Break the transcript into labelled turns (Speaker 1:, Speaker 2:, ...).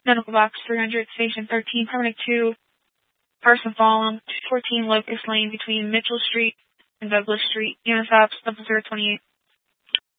Speaker 1: Medical Box 300, Station 13, Permanent 2, Carson Fallen, 214 Locust Lane between Mitchell Street and Douglas Street. Units Ops 0028.